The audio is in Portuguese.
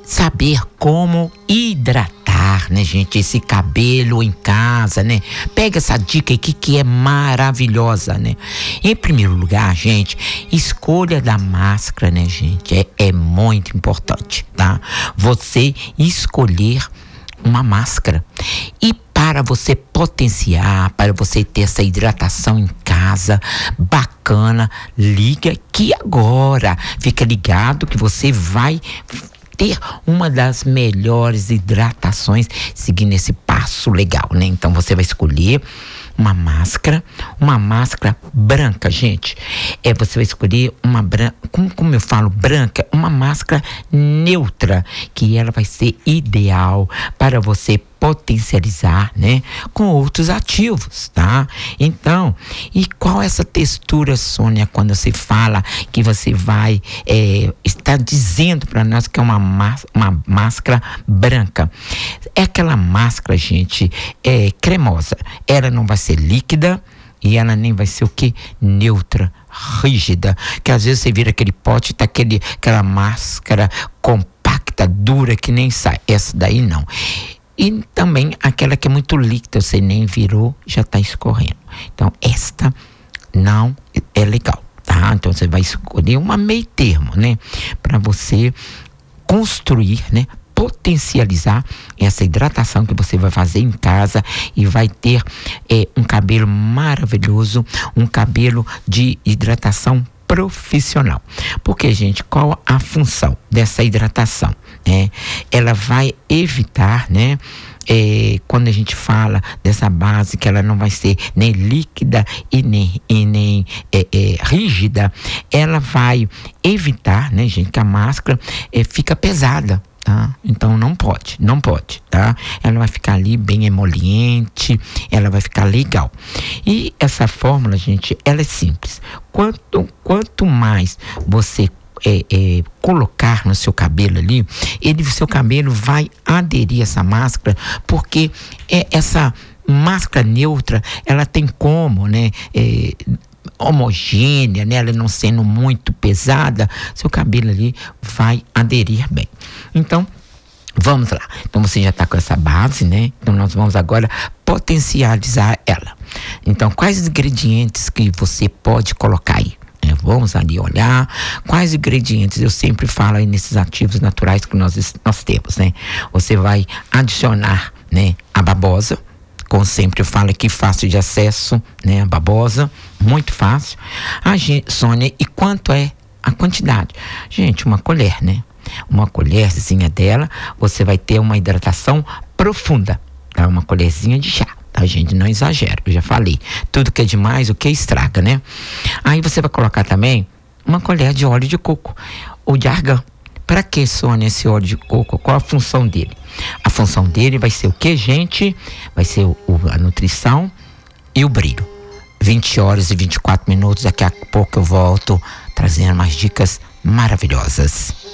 saber como hidratar, né, gente, esse cabelo em casa, né? Pega essa dica aqui que é maravilhosa, né? Em primeiro lugar, gente, escolha da máscara, né, gente? É muito importante, tá? Você escolher uma máscara. E para você potenciar, para você ter essa hidratação em casa bacana, liga aqui agora. Fica ligado que você vai ter uma das melhores hidratações seguindo esse passo legal, né? Então você vai escolher uma máscara branca, gente. Você vai escolher uma branca, como eu falo, branca, uma máscara neutra, que ela vai ser ideal para você potencializar, né, com outros ativos, tá? Então, e qual é essa textura, Sônia, quando você fala que você vai está dizendo para nós que é uma máscara branca? É aquela máscara, gente, cremosa. Ela não vai ser líquida e ela nem vai ser o quê? Neutra, rígida, que às vezes você vira aquele pote, tá aquela máscara compacta, dura, que nem sai. Essa daí não. E também aquela que é muito líquida, você nem virou, já está escorrendo. Então, esta não é legal, tá? Então, você vai escolher uma meio termo, né? Para você construir, né? Potencializar essa hidratação que você vai fazer em casa e vai ter um cabelo maravilhoso, um cabelo de hidratação profissional. Porque, gente, qual a função dessa hidratação? Ela vai evitar, né? Quando a gente fala dessa base, que ela não vai ser nem líquida e nem rígida, ela vai evitar, né, gente, que a máscara fica pesada. Tá? Então não pode, tá? Ela vai ficar ali bem emoliente, ela vai ficar legal. E essa fórmula, gente, ela é simples. Quanto mais você colocar no seu cabelo ali, seu cabelo vai aderir a essa máscara, porque essa máscara neutra, ela tem como, né, homogênea, né? Ela não sendo muito pesada, seu cabelo ali vai aderir bem. Então, vamos lá. Então, você já está com essa base, né? Então, nós vamos agora potencializar ela. Então, quais ingredientes que você pode colocar aí? Vamos ali olhar quais ingredientes. Eu sempre falo aí nesses ativos naturais que nós temos, né? Você vai adicionar, né, a babosa. Como sempre eu falo aqui, fácil de acesso, né? A babosa, muito fácil. Sônia, e quanto é a quantidade? Gente, uma colher, né? Uma colherzinha dela, você vai ter uma hidratação profunda, tá? Uma colherzinha de chá, tá, gente? Não exagero, eu já falei. Tudo que é demais, o que estraga, né? Aí você vai colocar também uma colher de óleo de coco ou de argã. Para que, Sônia, esse óleo de coco? Qual a função dele? A função dele vai ser o que, gente? Vai ser a nutrição e o brilho. 20 horas e 24 minutos, daqui a pouco eu volto trazendo mais dicas maravilhosas.